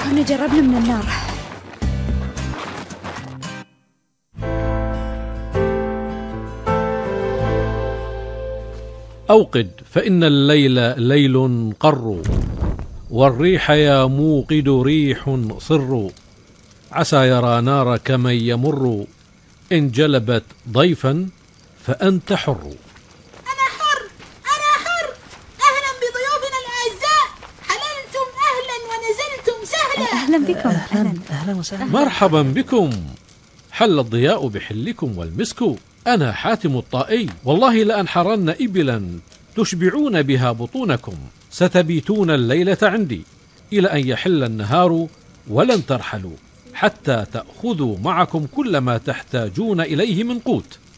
هنا جربنا من النار. أوقد فإن الليل ليل قر، والريح يا موقد ريح صر، عسى يرى نارك من يمر، إن جلبت ضيفا فأنت حر. أنا حر، أنا حر. أهلا بضيوفنا الأعزاء، حللتم أهلا ونزلتم سهلا. أهلا بكم. أهلا وسهلا. مرحبا بكم، حل الضياء بحلكم والمسك. أنا حاتم الطائي، والله لأنحرن إبلا تشبعون بها بطونكم، ستبيتون الليلة عندي إلى أن يحل النهار، ولن ترحلوا حتى تأخذوا معكم كل ما تحتاجون إليه من قوت.